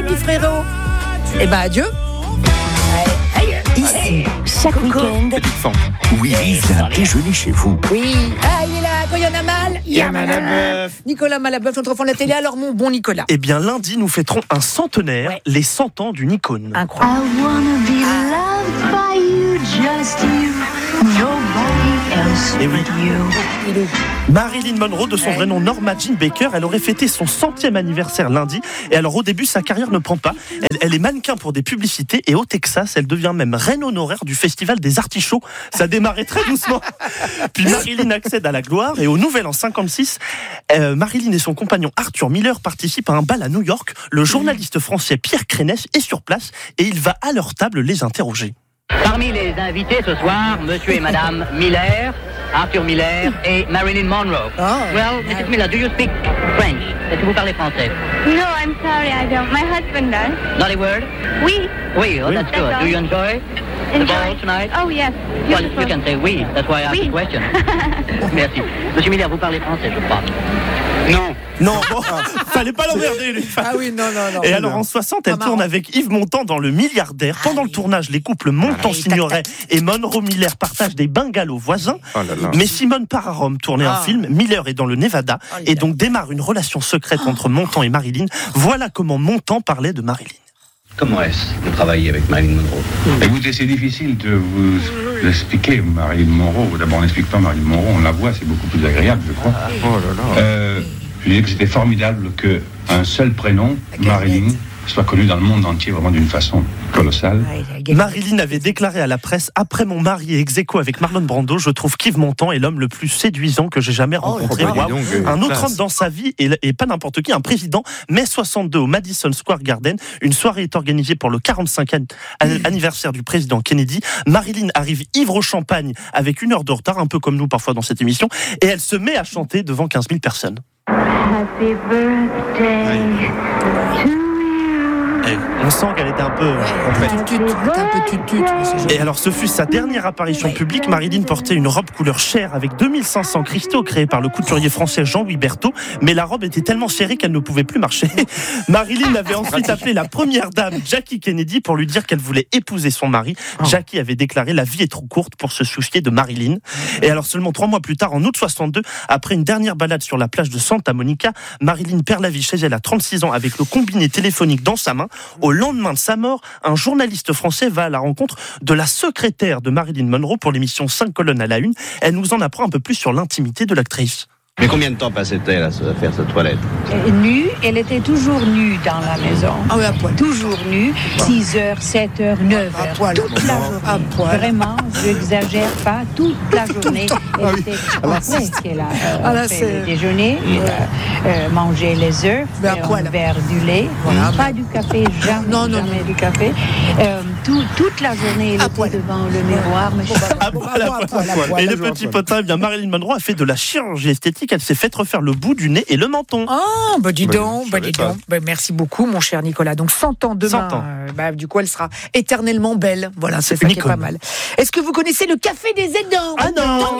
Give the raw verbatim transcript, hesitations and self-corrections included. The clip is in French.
lundi, frérot. Eh ben, adieu. Ici, chaque week-end. Petite fan. Oui, un déjeuner chez vous. Oui. Ah, il est là. Quand il y en a mal, il y a Malaboeuf. Nicolas Malaboeuf, notre enfant de la télé. Alors, mon bon Nicolas. Eh bien, lundi, nous fêterons un centenaire, ouais. les cent ans du Nikon. Incroyable. I wanna be loved by you, just you. Nobody else Et oui. but you. Marilyn Monroe, de son vrai nom Norma Jean Baker, elle aurait fêté son centième anniversaire lundi. Et alors au début, sa carrière ne prend pas. Elle, elle est mannequin pour des publicités et au Texas, elle devient même reine honoraire du festival des artichauts. Ça démarrait très doucement. Puis Marilyn accède à la gloire et au Nouvel An cinquante-six, euh, Marilyn et son compagnon Arthur Miller participent à un bal à New York. Le journaliste français Pierre Crénès est sur place et il va à leur table les interroger. Parmi les invités ce soir, monsieur et madame Miller, Arthur Miller et Marilyn Monroe. Oh. Well, missus Miller, do you speak French? Est-ce que vous parlez français? No, I'm sorry, I don't. My husband does. Not a word? Oui. Oui, oh, that's good. Do you enjoy the ball tonight? Oh, yes. Well, you can say oui. That's why I asked Oui. the question. Merci. Monsieur Miller, vous parlez français, je crois. Non. Non, bon, fallait pas l'emmerder, lui. Ah oui, non, non, non. Et alors en soixante, elle Pas tourne marrant. avec Yves Montand dans Le Milliardaire. Pendant Ah, le oui. tournage, les couples Montand-Signoret et Monroe-Miller partagent des bungalows voisins. Oh là là. Mais Simone part à Rome tourner Ah. un film. Miller est dans le Nevada Oh, et donc démarre une relation secrète entre Montand et Marilyn. Voilà comment Montand parlait de Marilyn. Comment est-ce de travailler avec Marilyn Monroe? Écoutez, c'est difficile de vous expliquer Marilyn Monroe. D'abord, on n'explique pas Marilyn Monroe, on la voit, c'est beaucoup plus agréable, je crois. Oh là là. Euh, je disais que c'était formidable qu'un seul prénom, Marilyn, soit connu dans le monde entier vraiment d'une façon colossale. Marilyn avait déclaré à la presse: après mon mari et ex-aequo avec Marlon Brando, je trouve qu'Yves Montand est l'homme le plus séduisant que j'ai jamais rencontré. bah, dis Waouh. donc, euh, Un autre classe. homme dans sa vie et, et pas n'importe qui, un président. Mai soixante-deux au Madison Square Garden, une soirée est organisée pour le quarante-cinquième anniversaire du président Kennedy. Marilyn arrive ivre au champagne avec une heure de retard, un peu comme nous parfois dans cette émission, et elle se met à chanter devant quinze mille personnes. Happy birthday to you. Et on sent qu'elle était un peu en fait. Tut, tut, un peu tut, tut, mais c'est joli. Et alors, ce fut sa dernière apparition Ouais. publique. Marilyn portait une robe couleur chair avec deux mille cinq cents cristaux créés par le couturier français Jean-Louis Berthaud. Mais la robe était tellement serrée qu'elle ne pouvait plus marcher. Marilyn avait ensuite appelé la première dame, Jackie Kennedy, pour lui dire qu'elle voulait épouser son mari. Jackie avait déclaré: la vie est trop courte pour se soucier de Marilyn. Et alors, seulement trois mois plus tard, en août soixante-deux, après une dernière balade sur la plage de Santa Monica, Marilyn perd la vie chez elle à trente-six ans avec le combiné téléphonique dans sa main. Au lendemain de sa mort, un journaliste français va à la rencontre de la secrétaire de Marilyn Monroe pour l'émission cinq colonnes à la une. Elle nous en apprend un peu plus sur l'intimité de l'actrice. Mais combien de temps passait-elle à se- à faire sa toilette? Nue, elle était toujours nue dans la maison. Ah oui, à poil. Toujours nue, six heures, sept heures, neuf À heures. poil. Toute la journée. À poil. Vraiment, je n'exagère pas, toute la journée. Elle était Alors, après qu'elle a euh, ah là, fait c'est- le déjeuner, euh, euh, manger les œufs, Mais à euh, poil. un verre du lait, Voilà. pas du café, jamais, Non, non, jamais non. du café. Euh, tout- toute la journée, elle À était poil. devant le miroir. Mais je- À Bon, poil, bah, à bon, à poil. poil, à poil. Et le petit potin, eh bien Marilyn Monroe a fait de la chirurgie esthétique. Elle s'est fait refaire le bout du nez et le menton. Ah, bah dis Bah, donc, je bah savais dis pas. donc. Bah, merci beaucoup, mon cher Nicolas. Donc cent ans demain. cent ans. euh, bah, du coup, elle sera éternellement belle. Voilà, c'est C'est ça une qui est pas icône. mal. Est-ce que vous connaissez le café des aidants? Ah non. Tant